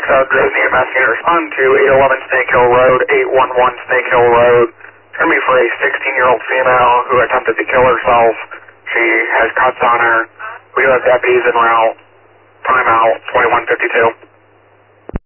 Grove EMS can respond to 811 Snake Hill Road, 811 Snake Hill Road. It's going to be for a 16-year-old female who attempted to kill herself. She has cuts on her. We do have deputies en route. Timeout, 2152.